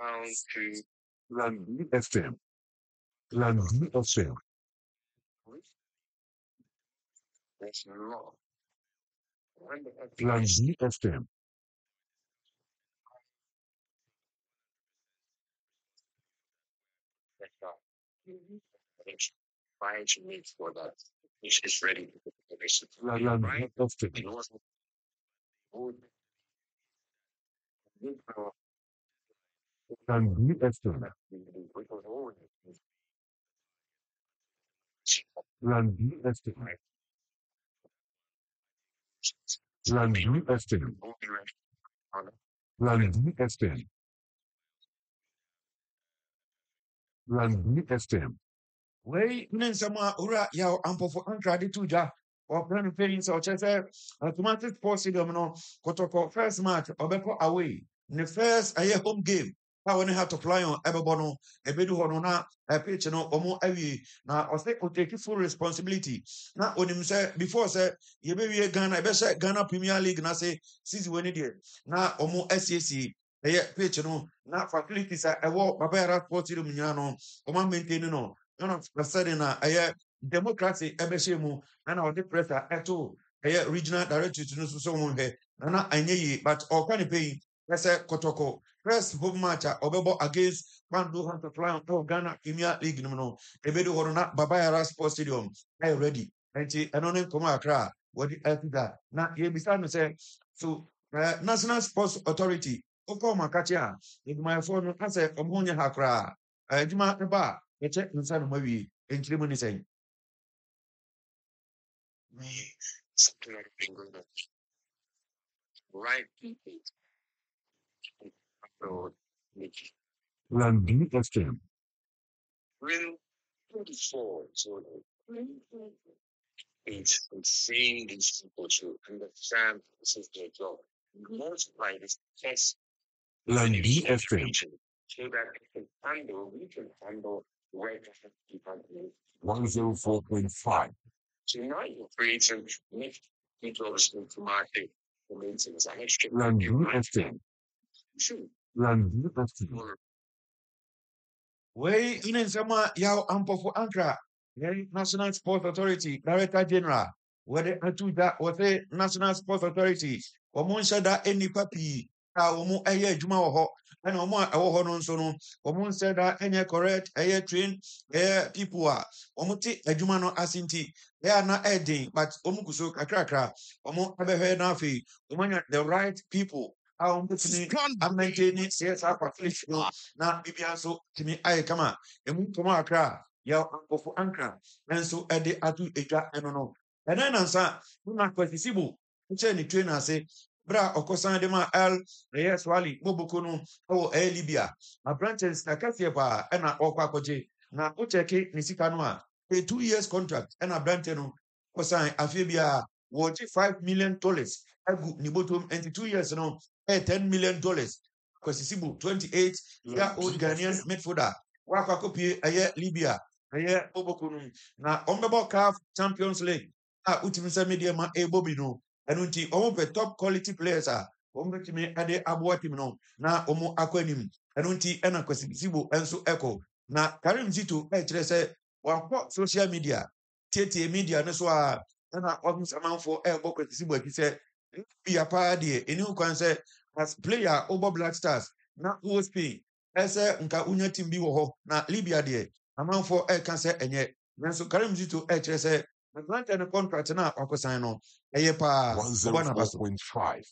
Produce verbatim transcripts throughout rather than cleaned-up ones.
down to Landi F M. Landi F M. That's not. Landi F M. Trying to wait for that. Which is ready to put the basic. Landi F M. It wasn't good. Landi F M. Landi F M. Landi F M. Landi F M. Landi F M. Wei ne nsɛm ura ya ampɔfo ankrade to dwa ɔpɛ no pɛyi sɛ ɔkyerɛ sɛ automatic sports stadium no kɔtɔkɔ first match ɔbɛkɔ away ne first ɛyɛ home game a wɔne ha top lion ɛbɛbɔ no ɛbɛdu hɔ no na pitch no ɔmo awie na ɔsɛ ɔtake full responsibility na onim sɛ before sɛ yɛbɛwie Ghana ɛbɛhyɛ Ghana Premier League na sɛ season wɔ ne deɛ na ɔmo asiesie ɛyɛ pitch no na facilities a ɛwɔ Babayara Sports Stadium nyinaa no ɔmo maintain no none of the sudden uh, a democracy ebeshemu and our pressure eto a regional director to know so one here nana anye but or can pay let's say kotoko first home match obebo against Bandu Hunter Fly on Ghana Premier League no no ebedu horona Babayara Sports Stadium I ready and anonym come akra what the na ye bisa no say so uh, National Sports Authority oko makachi if my phone I say omonya hakra adwuma ba ɛkyɛ nsa no mawie ɛnkyerɛ mu ne sɛn right Landi F M. Real twenty-four. So it's insane these people to understand this is their job. Multiply this test. Landi F M. So that we can handle, we can handle where one zero four point five. So now you're creating lift details into market for maintenance. Landi F M. Landi F M. wei ne nsɛm a yaw ampɔfo ankra yɛn National Sports Authority Director General wɔde ato da wɔsɛ National Sports Authority wɔn nhyɛ da nnipa pii a wɔn ɛyɛ adwuma wɔ hɔ ɛna wɔn a ɛwɔ hɔ no nso no wɔn nhyɛ da ɛnyɛ correct ɛyɛ train ɛyɛ people a wɔn te adwuma no ase nti ɛyɛ ana ɛden but wɔn gu so kakrakra wɔn ɛbɛhwɛ n'afei wɔn anya the right people a wɔn bɛtumi amaintain sɛ saa facility no na biribiara nso tumi ayɛ kama emu nkɔmɔ akra a yɛ ankɔfo ankra nso ɛde ato edwa ɛno no ɛdan nansa na Kwesi Sibo nkyɛn ne train ase bra ɔkɔsan de ma L ɛyɛ Swali Moboko no ɛwɔ ɛyɛ Libya aberanteɛ na kɛseɛ paa ɛna ɔkɔ akɔgye na ɔkyɛke ne sika no a a two years contract ɛna aberanteɛ no kɔsan afei bia wɔgye five million dollars agu ne bɔtɔm ɛnti two years no ɛyɛ ten million dollars Kwesi Sibo twenty-eight year old Ghanaian midfielder wakɔ akɔpie ɛyɛ Libya ɛyɛ Moboko no na ɔmbɛbɔ C A F Champions League a utimi sɛ media ma ebo bi no ɛno nti ɔmo pɛ top quality players a ɔmo betumi ɛde aboa team no na ɔmo akɔ anim ɛno nti ɛna Kwesi Sibo ɛnso ɛkɔ na Karim Zito ɛkyerɛ sɛ wakɔ social media tietie media no so a ɛna ɔmo samanfo ɛbɔ Kwesi Sibo akyi sɛ bia paa deɛ ɛni kwan sɛ as player ɔbɔ Black Stars na O S P ɛsɛ nka unya team bi wɔ hɔ na Libya deɛ amanfo ɛka sɛ ɛnyɛ nanso Karim Zito ɛkyerɛ sɛ Atlanta no contract na wakosan no ɛyɛ paa one zero four point five.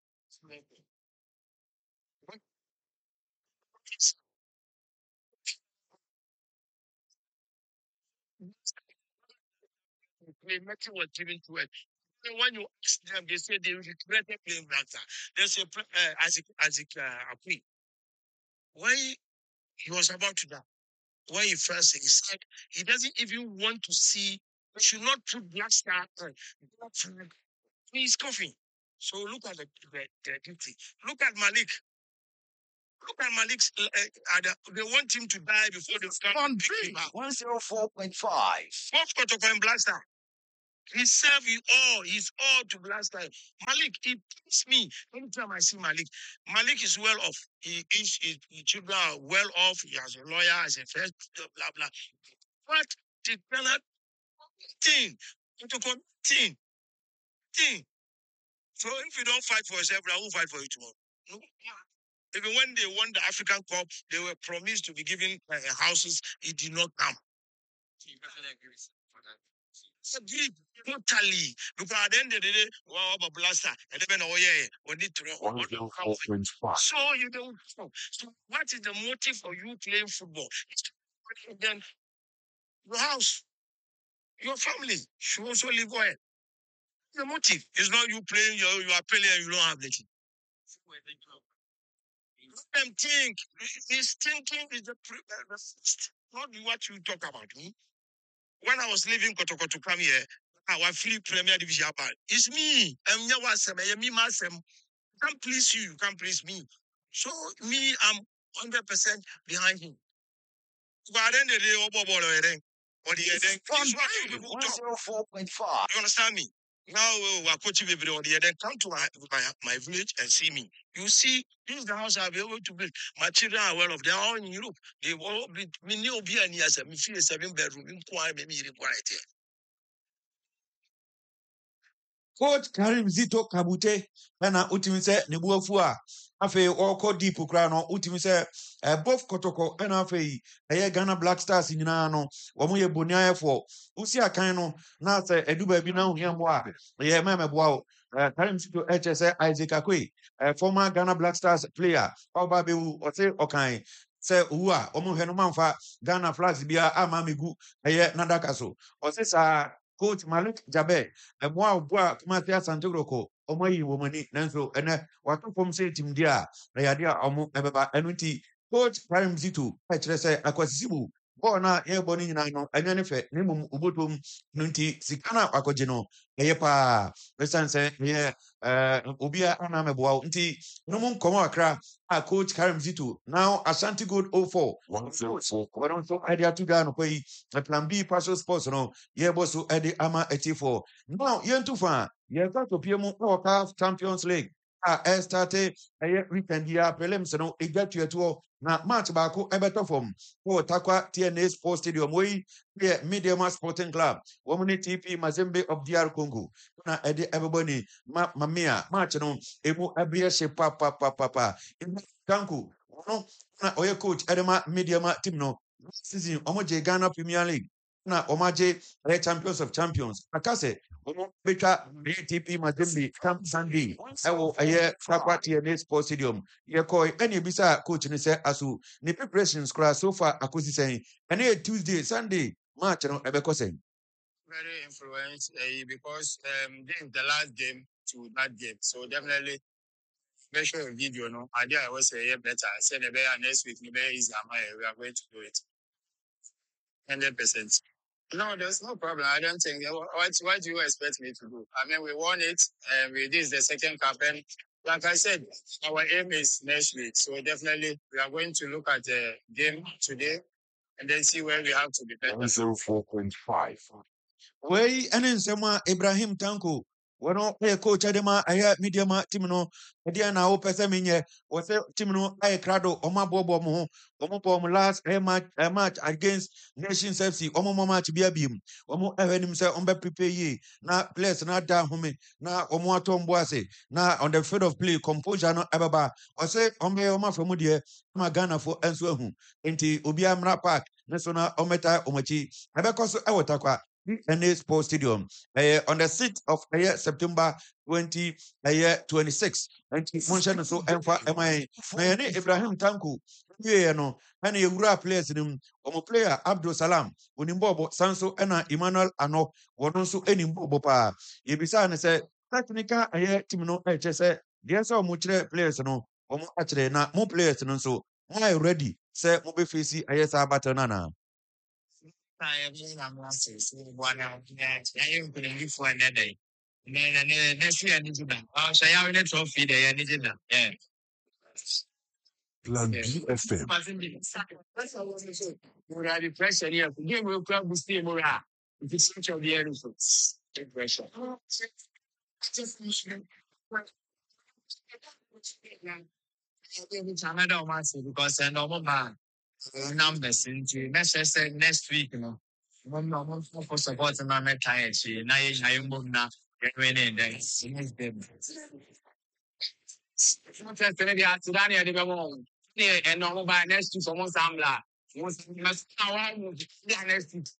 Nothing was given to it. When you ask them, they say they regretted playing Blackster. They say, uh, Isaac, Isaac uh, Akwi. When he was about to die, when he first he said he doesn't even want to see, he should not put Blackstar on. He's coughing. So look at the, the, the duty. Look at Malik. Look at Malik's. Uh, uh, the, they want him to die before they start. On three, one zero four point five. Fourth protocol in Blackstar. He served you all. He's all to Blaster. Malik, he please me. Anytime I see Malik, Malik is well off. He is his, his children are well off. He has a lawyer, has a first, blah blah. But the cannot thing, protocol thing, thing. So if you don't fight for yourself, I won't fight for you tomorrow. No. Even when they won the African Cup, they were promised to be given uh, houses. It did not come. Agreed totally. Because at the end of the day, wow, a blaster, and then oh yeah, we need to know. So you don't know. So what is the motive for you playing football? Then your house, your family should also live well. The motive is not you playing, you, you are playing and you don't have the team. Let them think. His thinking is the, pre- uh, the first, not what you talk about. Hmm? When I was leaving Kotoko to come here, our free Premier Division, it's me. I'm your me, myself. Can't please you, you can't please me. So me, I'm one hundred percent behind him. But at the end of the day, oh, boy, boy, boy, then, or the then, this is what you people talk. four point five. You understand me? Now uh, we're coaching everybody on the then come to my, my my village and see me. You see, this is the house I'll be able to build. My children are well off. They're all in Europe. They've all been me new be and yes, me feel a seven bedroom in quiet, maybe required here. Coach Karim Zito Kabute na utimi sɛ ne buafu a afei ɔkɔ deep kura no utimi sɛ both Kotoko ɛna afei ɛyɛ Ghana Black Stars nyinaa no wɔn yɛ boniayɛfoɔ usi akan no na sɛ edu baabi na ohia mo a ɛyɛ mɛmɛ boa o Karim Zito ɛkyɛ sɛ Isaac Akwe former Ghana Black Stars player ɔba bɛwu ɔte ɔkan sɛ owu a wɔn hwɛ no manfa Ghana flags bia ama megu ɛyɛ nadaka so ɔse saa Coach Malik Jabe, a moi bois, Mathia Santogroco, or my woman, Nanso, and what from say Tim Dia, Rayadia, Omo, Ebaba, Enuti, Coach Prime Zitu, Petrese, Aquasibu, Bona, Airborne in Nino, and Nenefe, Nimum, Ubutum, Nunti, Sikana, Aquageno, Epa, Vesanse, yeah, Ubia Anameboa, Nti, Numum Comoacra, a Coach Karim Zitu, now Ashanti Good oh four, one zero four, one also idea to Gano Pay, a plan B partial sports, no, Yebosu Eddie Ama eighty-four. Now, yen too far, ye got to P M O Cup Champions League. Ah, I started a weekend here, prelims, no, it got you a tour. Now, match bako ebeto from for Takwa T N A Sports Stadium, we here, Medium Sporting Club, Woman T P Mazembe of D R Congo. Na Eddie everybody, ma mamia, match no, emu abriye papa papa papa. In Kanku, no, na oye coach Edema Medium team no, season, Omoje Ghana Premier League. Na Omaje Champions of Champions. Akase, Omo Beta T P Mazembe Camp Sunday. Ewo aye Takwa T N A Sports Stadium. Ye koi any bisa coach ni se asu ni preparations kra so far akosi sen. Any Tuesday, Sunday match no ebeko sen. Very influenced uh, because um, this is the last game to that game. So definitely make sure your video, no. Idea I was say better. I said the better next week, the better is we are going to do it. Hundred percent. No, there's no problem. I don't think. What, what do you expect me to do? I mean, we won it, and we this is the second cup. And like I said, our aim is next week. So definitely, we are going to look at the game today, and then see where we have to be better. one zero four point five. Wey ene nsema Ibrahim Tanko wono e coach adema aya media ma team no e na wo pese menye wo se team no ay krado o ma bobo mo ho o mo bo mo last e match e match against Nations F C o mo match bia biem o mo ehwenim se on be prepare yi na players na da home na o mo atombo ase na on the field of play composure no ebaba o se o me o ma famu de ma Ghana fo enso ahu enti obi amra park ne so na o meta o machi ebekoso e wotakwa T N A Sports Stadium uh, on the sixth of uh, September twenty twenty-six. And Monshan so Emfa M I Mayane Ibrahim Tanku, you know, and a Ura players in him, Omo player Abdul Salam, Unimbobo, Sanso, Anna Emmanuel Ano, Wononso, any Boba. Yebisa said, Technica, a year Timino, I just said, there's so much players, no, Omo actually, not more players, and so I ready, say, Mobi Fisi, I yes, Abatanana. I am in a master, so one out that I am going to give for another day. Then next year, I need to know. Oh, so I have a trophy there, I need to know. Yeah. Plan B F M. That's how I was saying. We are the pressure here. Game will come with steam. If it's such a year, Depression. Another one because I know my numbers into next next week, you know. One more for support and I'm tired. Now you move now. Get ready and then next day. Sometimes maybe I sit down here, they go, yeah, and no by next week, someone's amla. Once must next week.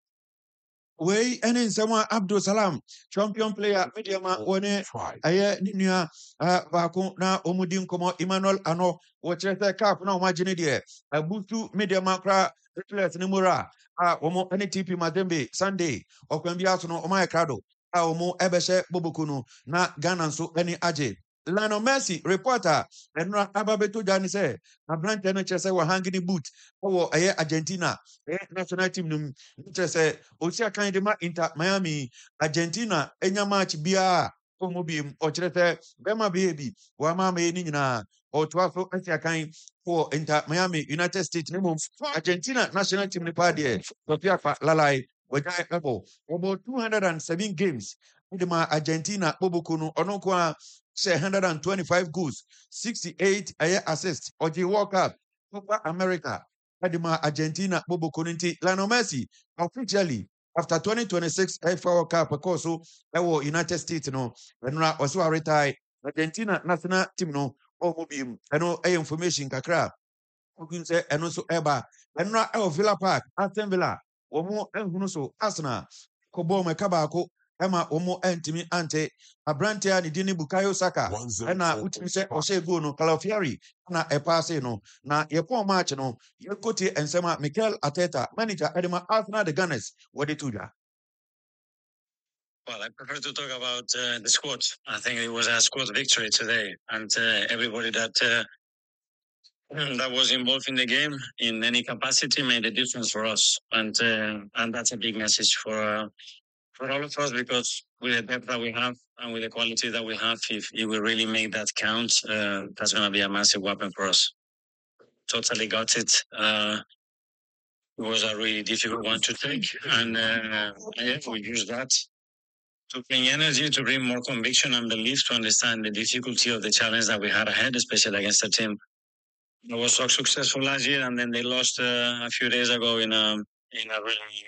Wei ɛne nsɛm a Abdul Salam champion player media ma wɔne Five. ɛyɛ ne nua ah, baako na ɔmu di nkɔmmɔ Emmanuel Ano wɔkyerɛ sɛ cap na ɔmo agye ne deɛ abutu media ma kora players ne mu ra a ɔmo ɛne T P Mazembe Sunday ɔkwan bi aso no ɔmo ayɛ krado a ɔmo ɛbɛhyɛ Boboko no na Ghana nso ɛne agye Lionel Messi reporter ɛnora aba bɛto dwa ne sɛ aberanteɛ no kyerɛ sɛ wɔhange ne boot ɛwɔ ɛyɛ Argentina ɛyɛ national team no mu ne kyerɛ sɛ osi akan de ma Inter Miami Argentina enya match biara ɔmo bi mu ɔkyerɛ sɛ bɛma bɛyɛ bi wɔama ama yɛ ne nyinaa ɔtoa so asi akan for Inter Miami United States ne mmom Argentina national team ne paa deɛ Sofia Fa Lalai wɔgyae ɛbɔ wɔbɔ two hundred seven games de ma Argentina Boboko no ɔno nko a hyɛ one hundred twenty-five goals sixty-eight ɛyɛ assist ɔgye World Cup Copa America ɛde ma Argentina Boboko no nti Lionel Messi officially after twenty twenty-six FIFA World Cup ɛkɔɔ so ɛwɔ United States no ɛnora ɔso a retire Argentina national team no ɔmo bi mu ɛno ɛyɛ information kakra ogun sɛ ɛno nso ɛba ɛnora ɛwɔ Villa Park Aston Villa wɔn ɛhunu so Arsenal kɔbɔ ɔmo ɛka baako ɛma wɔn ɛntumi ante aberanteɛ a ne din ne Bukayo Saka One zero ɛna four wotumi point sɛ five. ɔhyɛ goal no Calafiori na ɛpaase no na yɛkɔɔ match no yɛkɔtie nsɛm a Mikel Arteta manager ɛde ma Arsenal the Gunners wɔde to dwa. Well, I prefer to talk about uh, the squad. I think it was a squad victory today, and uh, everybody that uh, that was involved in the game in any capacity made a difference for us, and uh, and that's a big message for uh, for all of us because with the depth that we have and with the quality that we have, if, if we really make that count, uh, that's going to be a massive weapon for us. Totally got it. Uh, it was a really difficult one to take, and uh, yeah, we used that to bring energy, to bring more conviction and belief, to understand the difficulty of the challenge that we had ahead, especially against a team that was so successful last year, and then they lost uh, a few days ago in a in a really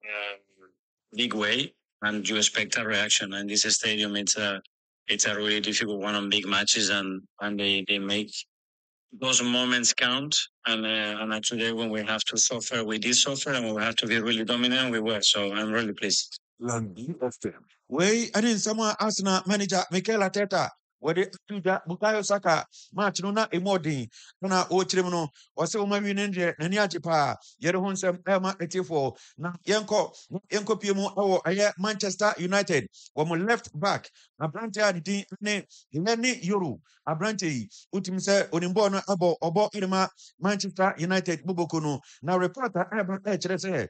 uh, big way, and you expect a reaction. And this stadium, it's a it's a really difficult one on big matches, and and they, they make those moments count. And uh, and today when we have to suffer, we did suffer, and when we have to be really dominant, we were. So I'm really pleased. London F M. Wei ɛne nsɛm a Arsenal manager Mikel Arteta wɔde to dwa Bukayo Saka match no na emu ɔden na ɔkyerɛ mu no ɔsɛ wɔn awi ne deɛ n'ani agye paa yɛde ho nsɛm ɛma etiefoɔ na yɛnkɔ yɛnkɔ pie mu ɛwɔ ɛyɛ Manchester United wɔn left back aberanteɛ a ne din ne Leny Yoro aberanteɛ yi wotumi sɛ onimbɔ no abɔ ɔbɔ ɛde ma Manchester United Boboko no na reporter ɛba ɛkyerɛ sɛ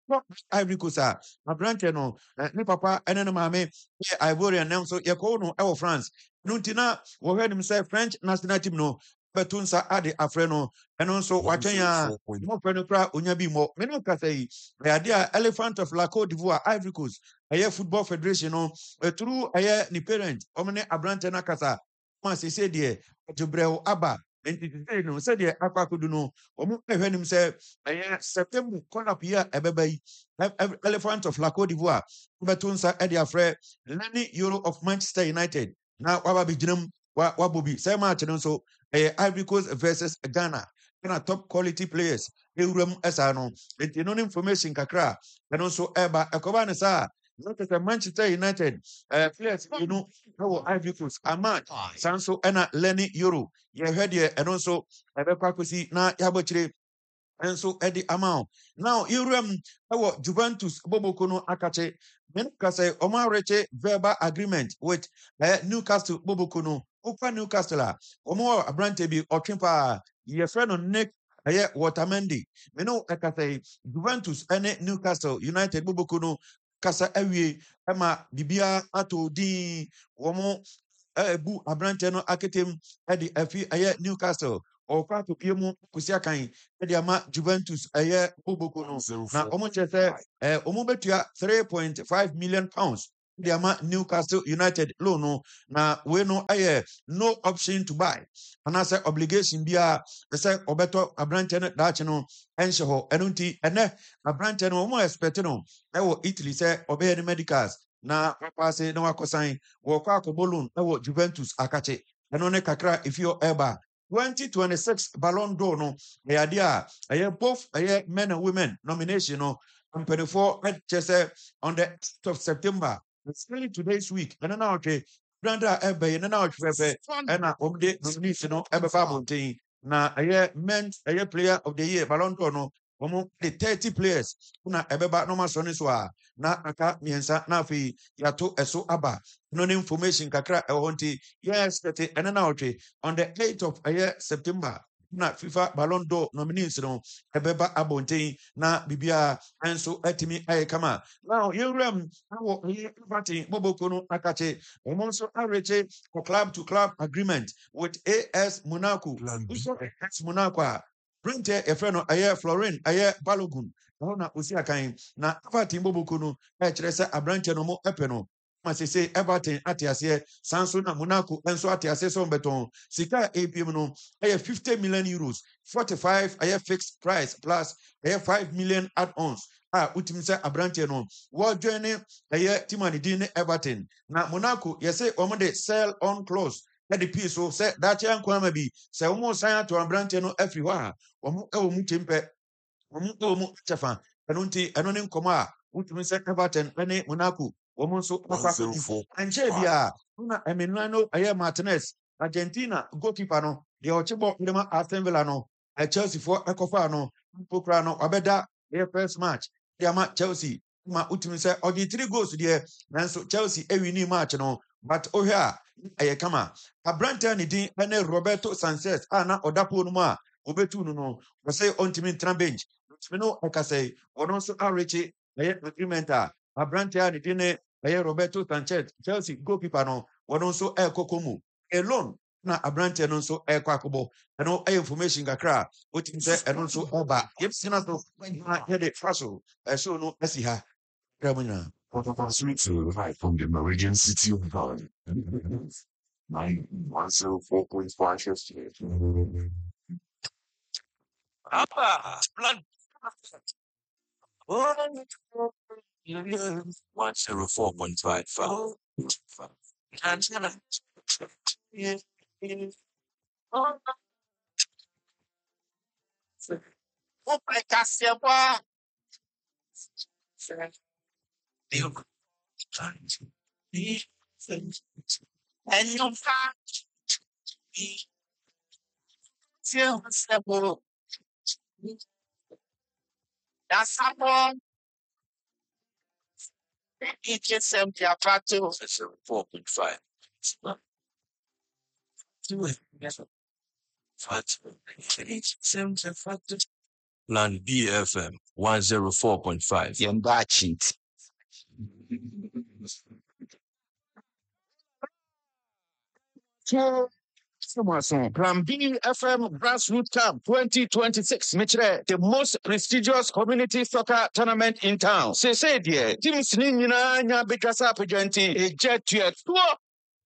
Ivory Coast a aberanteɛ no eh, ne papa ɛne ne maame yɛ Ivorian nam so yɛkɔɔ no ɛwɔ France no nti na wɔhwɛ nim sɛ French national team no bɛto nsa ade afrɛ no ɛno nso One watwɛn zero a four point mmɔfrɛ no kora onya bi mmɔ me ne kasa yi ɛyɛ ade a Elephant of La Côte d'Ivoire Ivory Coast ɛyɛ football federation no ɛturu ɛyɛ ne parent ɔmo ne aberanteɛ no akasa ma sese deɛ ɔdwobrɛw aba nti sese no sɛdeɛ akɔ akɔdu no ɔmo ɛhwɛ nim sɛ ɛyɛ September kɔnap yi a ɛbɛba yi E- e- Elephant of La Côte d'Ivoire wobɛto nsa ɛde afrɛ Leny Yoro of Manchester United na waba bɛgyinam wa wabɔ bi sɛ match no nso ɛyɛ Ivory Coast versus Ghana ɛna top quality players ewuram ɛsaa no nti no ne information kakra a ɛno nso ɛba ɛkɔba ne saa na kyerɛ sɛ Manchester United ɛɛ players mmienu ɛwɔ Ivory Coast Amad saa nso ɛna Leny Yoro yɛhwɛ deɛ ɛno nso ɛbɛkɔ akɔsi na yɛabɔ kyerɛ nso ɛde ama wo now yɛwura mu ɛwɔ Juventus Boboko no akakye men ka sɛ ɔmo arekye verbal agreement with eh, Newcastle Boboko no wofa Newcastle a ɔmo wɔ aberante bi ɔtwe paa yɛfrɛ no Nick ɛyɛ Watamendi me no ɛka sɛ Juventus ɛne Newcastle United Boboko no kasa awie ɛma biribiara atɔ din wɔmo ɛbu aberante no aketem ɛde afi ɛyɛ Newcastle ɔkɔ atopie mu kusi akan ɛde ama Juventus ɛyɛ Boboko no one zero na four ɔmo point kyerɛ sɛ five. ɛɛ ɔmo betua three point five million pounds Diama Newcastle United loan no na we no aye no option to buy and as obligation bia say obeto abrante no daach no enhye ho eno nti ene abrante no mo expect no e wo Italy say obey the medicals na pass na wakosan wo kwa akobo loan e wo Juventus akache eno ne kakra ifio eba twenty twenty-six Ballon d'Or no e ade a aye both aye men and women nomination no on twenty-four say on the eighth of September. It's really today's week. And now, okay, Branda Ebe, and now, Fefe, and I omde nomination no Ebe Fabonte. Na a year meant a year player of the year, Ballon d'Or no, among the thirty players. Una Ebeba no Masoniswa, na aka miensa na fi yato eso aba. No information kakra e wonti. Yes, that and now, okay, on the eighth of a year September. Na FIFA Ballon d'Or nominees no ebeba abonten na bibia enso atimi ayekama now yewram awo party boboko no akache omonso areche for club to club agreement with A S Monaco uso A S Monaco printe e freno aye Florin aye Balogun na osi akan na party boboko no e kire se abrante no mo epeno Masese Everton atiase Sanso na Monaco enso atiase so beton sika A P M no aye fifty million euros forty-five aye fixed price plus aye five million add-ons ah utimisa abrante no wo join aye timani din Everton na Monaco yese omo de sell on clause e de piece so say that yan kwama bi say omo san to abrante no afri ho a omo e omo tempe omo e omo chefa eno nti eno ne nkomo a utimisa Everton ene Monaco Womonso Anjebia, Una Emiliano Aye Martinez, Argentina, goalkeeper no, the Ochibo Lema Aston Villa no, a Chelsea for Ecofano, Pokrano, Abeda, their first match, Diama Chelsea, Ma Utimise, or the three goals there, Nanso Chelsea every new match no, but oh yeah, Ayakama, a Branton, and Roberto Sanchez, Anna Odapo Numa, Obetu no, was say on Timin Trambench, Smino Okase, or also Arichi, Aye agreementa. Abrantia ni dine aye Roberto Sanchez Chelsea goalkeeper no wono so e kokomu alone na Abrantia no so e kwakobo eno e information kakra otim se eno so oba yepsina so na hede faso e so no asi ha kramunya Live from the Meridian City of Ghana. nine one zero four point five F M. Apa, plan. one zero four point five. Angela. Yeah. Oh, my God, and your fact, that's how it gets empty. I got to four point five. Plan B F M one zero four point five. You're watching. Plan B F M Grassroots Camp twenty twenty-six. Mitre, the most prestigious community soccer tournament in town. Say, say, dear, teams Nina, Nya, Bikasa, Pagenti, a jet to a tour.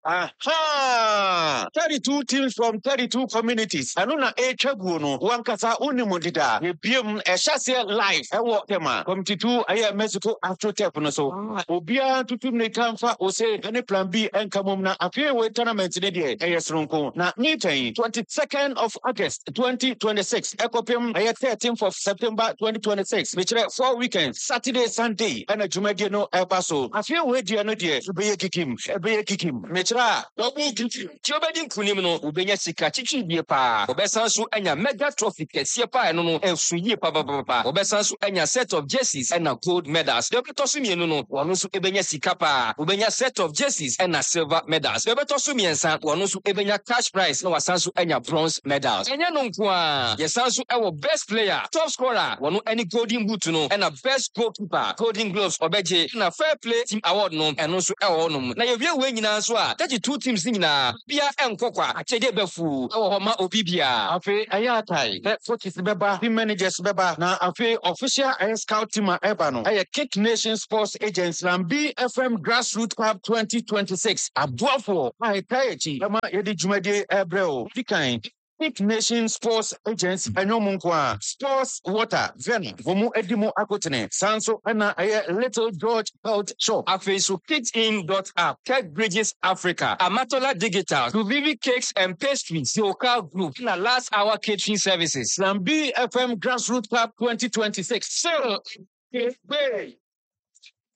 Aha! thirty-two teams from thirty-two communities. Anuna e chagu no wankasa unimundida. Ye biem e shase live. E wo tema. Committee two aye Mexico Afro Tep no so. Obia tutum ne kamfa o say ane plan B enkamum na afie we tournament ne de e yesronko. Na meeting twenty-second of August twenty twenty-six. Ekopim aye thirteenth of September twenty twenty-six. Which four weekends. Saturday, Sunday. And a jumedi no ebaso. Afie we dia no de. Ebeye kikim. Ebeye kikim. Double duty. Tiobedi kunim no ubenya sika chichi bie pa. Obesan so anya mega trophy kese pa eno no ensuye pa pa pa pa. Obesan so anya set of jerseys and gold medals. Debi tosu mienu no wono so ebenya sika pa. Ubenya set of jerseys and silver medals. Debi tosu miensa wono so ebenya cash prize na wasan so anya bronze medals. Enya no nko a yesan so ewo best player, top scorer, wono any golden boot no and a best goalkeeper, golden gloves obeje na fair play team award no eno so ewo no. Na yewie we nyina so a thirty-two teams ni nyinaa bia enkokwa akyede befu ɛwɔ hɔ ma obi bia. Afe ɛyɛ atai sɛ coaches bɛba team managers bɛba na afe official ɛyɛ scout team a ɛba no ɛyɛ Kick Nation Sports Agents Lambi F M Grassroots Cup twenty twenty-six aboafo a ɛka akyi ɛma yɛde dwumadie ɛbrɛ o dikan Kick Nation Sports Agents ɛnyɛ nko a Sports Water Venom wɔn adi mu akotene sanso ɛna ɛyɛ Little George Health Shop afei so kitchen dot app Tech Bridges Africa Amatola Digital Suvivi Cakes and Pastries Yoka Group na Last Hour Catering Services Lambi F M Grassroots Cup twenty twenty-six. so